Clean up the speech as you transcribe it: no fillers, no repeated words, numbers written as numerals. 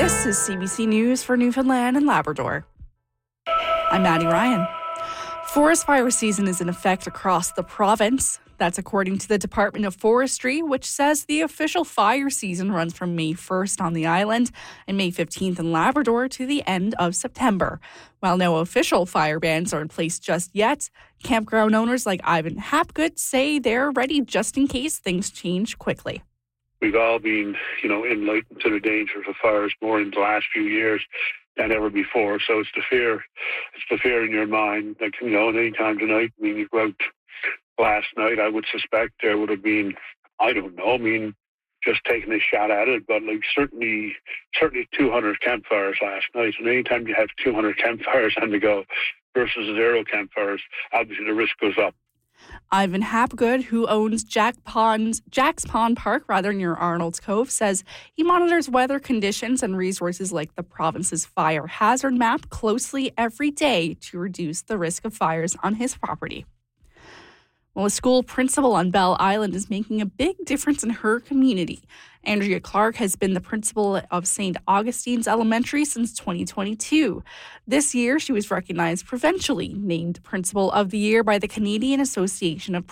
This is CBC News for Newfoundland and Labrador. I'm Maddie Ryan. Forest fire season is in effect across the province. That's according to the Department of Forestry, which says the official fire season runs from May 1st on the island and May 15th in Labrador to the end of September. While no official fire bans are in place just yet, campground owners like Ivan Hapgood say they're ready just in case things change quickly. We've all been, enlightened to the dangers of fires more in the last few years than ever before. So it's the fear in your mind. Like, any time tonight, you go out last night, I would suspect there would have been, just taking a shot at it, but certainly 200 campfires last night. And anytime you have 200 campfires on the go versus 0 campfires, obviously the risk goes up. Ivan Hapgood, who owns Jack's Pond Park, near Arnold's Cove, says he monitors weather conditions and resources like the province's fire hazard map closely every day to reduce the risk of fires on his property. Well, a school principal on Bell Island is making a big difference in her community. Andrea Clark has been the principal of St. Augustine's Elementary since 2022. This year, she was recognized provincially, named Principal of the Year by the Canadian Association of